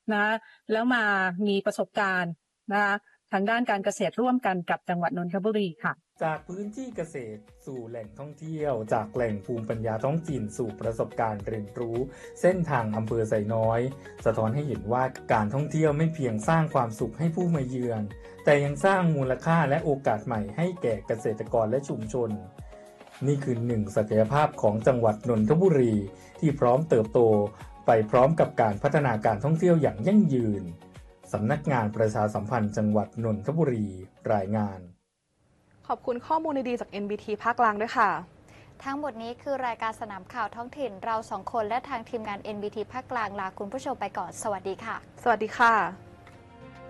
นะแล้วมามีประสบการณ์นะคะทางด้านการเกษตรร่วมกันกับจังหวัดนนทบุรีค่ะจากพื้นที่เกษตรสู่แหล่งท่องเที่ยวจากแหล่งภูมิปัญญาท้องถิ่นสู่ประสบการณ์เรียนรู้เส้นทางอำเภอไซน้อยสะท้อนให้เห็นว่าการท่องเที่ยวไม่เพียงสร้างความสุขให้ผู้มาเยือนแต่ยังสร้างมูลค่าและโอกาสใหม่ให้แก่เกษตรกรและชุมชนนี่คือหนึ่งศักยภาพของจังหวัดนนทบุรีที่พร้อมเติบโตไปพร้อมกับการพัฒนาการท่องเที่ยวอย่างยั่งยืนสำนักงานประชาสัมพันธ์จังหวัดนนทบุรีรายงานขอบคุณข้อมูลดีๆจาก NBT ภาคกลางด้วยค่ะทั้งหมดนี้คือรายการสนามข่าวท้องถิ่นเราสองคนและทางทีมงาน NBT ภาคกลางลาคุณผู้ชมไปก่อนสวัสดีค่ะสวัสดีค่ะ